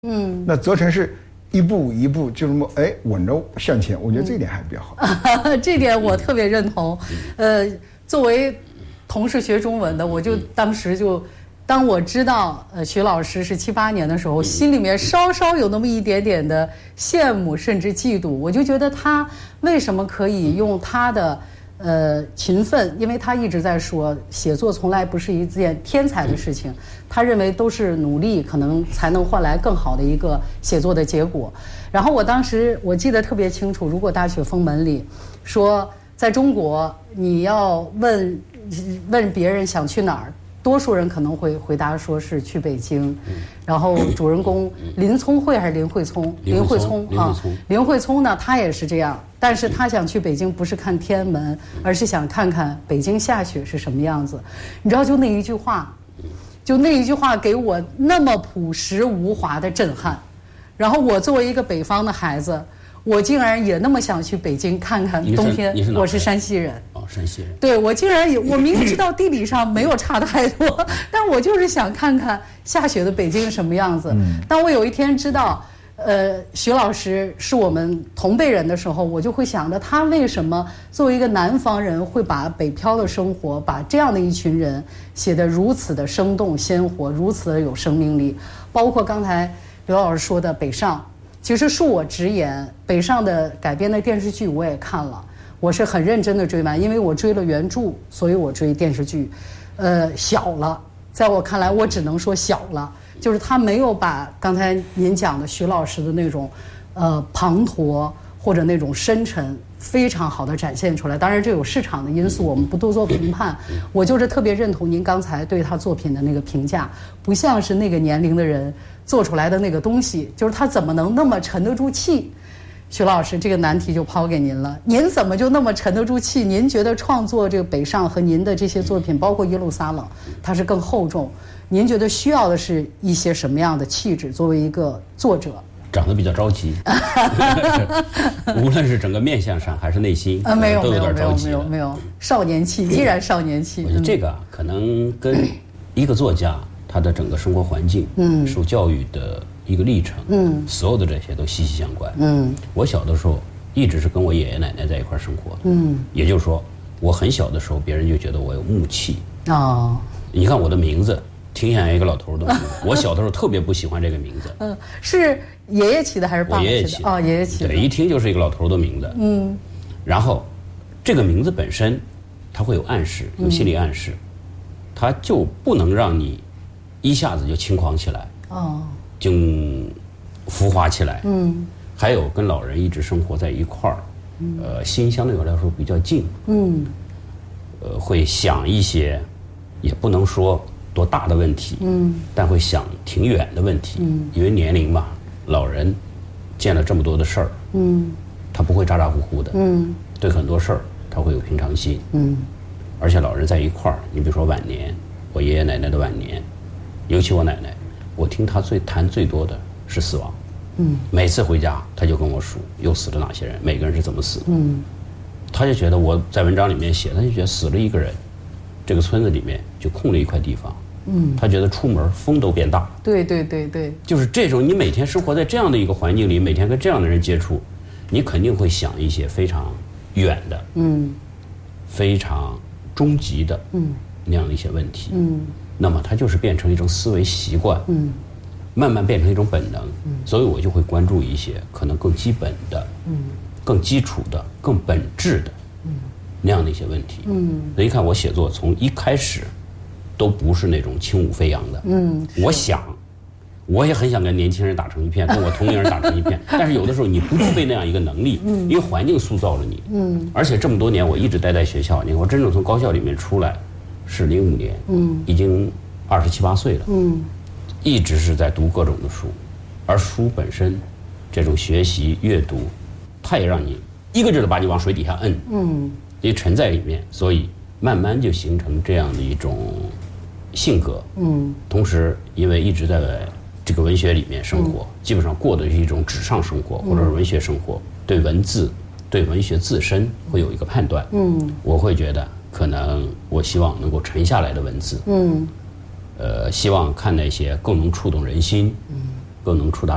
那责成是一步一步就这么稳着向前，我觉得这一点还比较好。 这点我特别认同。作为同是学中文的，我就当时就。当我知道徐老师是78年的时候，心里面稍稍有那么一点点的羡慕甚至嫉妒，我就觉得他为什么可以用他的勤奋，因为他一直在说写作从来不是一件天才的事情，他认为都是努力可能才能换来更好的一个写作的结果。然后我当时我记得特别清楚，如果大雪封门里说在中国你要问别人想去哪儿，多数人可能会回答说是去北京，然后主人公林聪慧还是林慧聪？林慧聪啊，林慧聪呢，他也是这样，但是他想去北京不是看天安门，而是想看看北京下雪是什么样子。你知道，就那一句话给我那么朴实无华的震撼。然后我作为一个北方的孩子，我竟然也那么想去北京看看冬天。我是山西人。 山西人。 对，我竟然我明明知道地理上没有差太多，但我就是想看看下雪的北京是什么样子。当我有一天知道，徐老师是我们同辈人的时候，我就会想着他为什么作为一个南方人会把北漂的生活，把这样的一群人写得如此的生动鲜活，如此的有生命力。包括刚才刘老师说的北上，其实恕我直言，北上的改编的电视剧我也看了。我是很认真的追完，因为我追了原著，所以我追电视剧。小了，在我看来，我只能说小了，就是他没有把刚才您讲的徐老师的那种滂沱或者那种深沉非常好的展现出来。当然，这有市场的因素，我们不多做评判。我就是特别认同您刚才对他作品的那个评价，不像是那个年龄的人做出来的那个东西，就是他怎么能那么沉得住气？徐老师，这个难题就抛给您了。您怎么就那么沉得住气？您觉得创作这个北上和您的这些作品，包括耶路撒冷，它是更厚重？您觉得需要的是一些什么样的气质？作为一个作者， 长得比较着急，无论是整个面相上还是内心， 没有都有点着急。 没有，少年气，依然少年气。 我觉得这个可能跟一个作家他的整个生活环境，受教育的一个历程，所有的这些都息息相关。我小的时候一直是跟我爷爷奶奶在一块生活的，也就是说，我很小的时候，别人就觉得我有木气。你看我的名字，挺像一个老头的名字。我小的时候特别不喜欢这个名字。 是爷爷起的还是爸爸起的？ 我爷爷起的。 爷爷起的。 对，一听就是一个老头的名字。然后，这个名字本身，它会有暗示，有心理暗示，它就不能让你一下子就轻狂起来。就浮华起来。还有跟老人一直生活在一块儿，心相对我来说比较静。会想一些，也不能说多大的问题，但会想挺远的问题。因为年龄嘛，老人见了这么多的事儿，他不会咋咋呼呼的。对很多事儿他会有平常心。而且老人在一块儿，你比如说晚年，我爷爷奶奶的晚年，尤其我奶奶。我听他谈最多的是死亡。每次回家他就跟我数又死了哪些人，每个人是怎么死的。他就觉得我在文章里面写，他就觉得死了一个人，这个村子里面就空了一块地方。他觉得出门风都变大。 对， 就是这种你每天生活在这样的一个环境里，每天跟这样的人接触，你肯定会想一些非常远的，非常终极的，那样的一些问题。那么它就是变成一种思维习惯，慢慢变成一种本能，所以我就会关注一些可能更基本的，更基础的、更本质的，那样的一些问题。所以看我写作从一开始都不是那种轻舞飞扬的。我也很想跟年轻人打成一片，跟我同龄人打成一片，但是有的时候你不具备那样一个能力，因为环境塑造了你。而且这么多年我一直待在学校，你看我真正从高校里面出来是05年，已经27、8岁了，一直是在读各种的书，而书本身，这种学习阅读，它也让你一个劲儿的把你往水底下摁，你沉在里面，所以慢慢就形成这样的一种性格。同时因为一直在这个文学里面生活，基本上过的是一种纸上生活或者是文学生活，对文字、对文学自身会有一个判断。我会觉得可能我希望能够沉下来的文字，希望看那些更能触动人心，更能触达